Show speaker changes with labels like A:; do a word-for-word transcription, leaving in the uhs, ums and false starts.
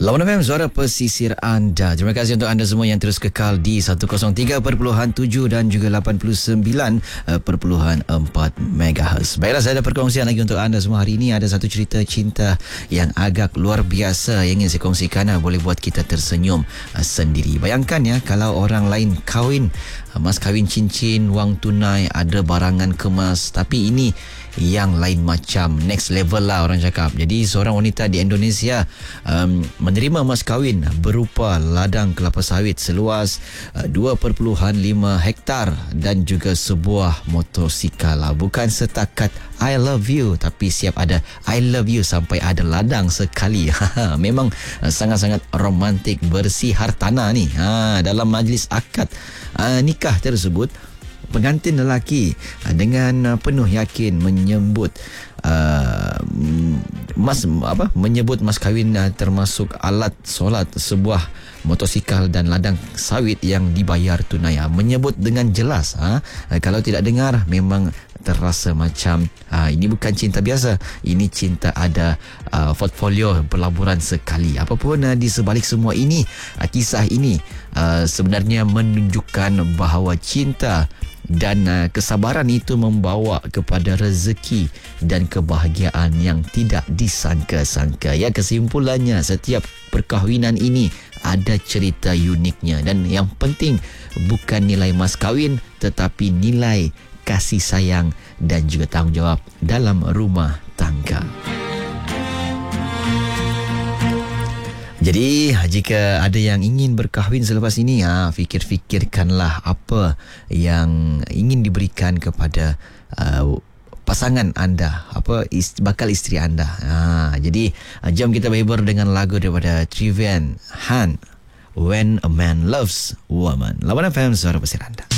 A: Lawan F M, suara pesisir anda. Terima kasih untuk anda semua yang terus kekal di seratus tiga perpuluhan tujuh dan juga lapan puluh sembilan perpuluhan empat megahertz. Baiklah, saya ada perkongsian lagi untuk anda semua. Hari ini ada satu cerita cinta yang agak luar biasa yang ingin saya kongsikan. Boleh buat kita tersenyum sendiri. Bayangkan ya, kalau orang lain kahwin, mas kahwin cincin, wang tunai, ada barangan kemas. Tapi ini yang lain macam, next level lah orang cakap. Jadi seorang wanita di Indonesia um, menerima mas kahwin berupa ladang kelapa sawit seluas uh, dua perpuluhan lima hektar dan juga sebuah motosikal. Bukan setakat I love you, tapi siap ada I love you sampai ada ladang sekali. Memang uh, sangat-sangat romantik, bersih hartanah ni. Ha, dalam majlis akad uh, nikah tersebut, pengantin lelaki dengan penuh yakin menyebut uh, mas apa menyebut mas kahwin uh, termasuk alat solat, sebuah motosikal dan ladang sawit yang dibayar tunai. Menyebut dengan jelas. Ha? Kalau tidak dengar memang terasa macam uh, ini bukan cinta biasa, ini cinta ada uh, portfolio pelaburan sekali. Apapun uh, di sebalik semua ini, uh, kisah ini uh, sebenarnya menunjukkan bahawa cinta dan uh, kesabaran itu membawa kepada rezeki dan kebahagiaan yang tidak disangka-sangka. Ya, kesimpulannya, setiap perkahwinan ini ada cerita uniknya, dan yang penting bukan nilai mas kahwin tetapi nilai kasih sayang dan juga tanggungjawab dalam rumah tangga. Jadi jika ada yang ingin berkahwin selepas ini, ha, fikir-fikirkanlah apa yang ingin diberikan kepada uh, pasangan anda, apa ist- bakal isteri anda. Ha, jadi jom kita berhibur dengan lagu daripada Trivian Han, When a Man Loves Woman. Lawan F M, suara pesisir anda.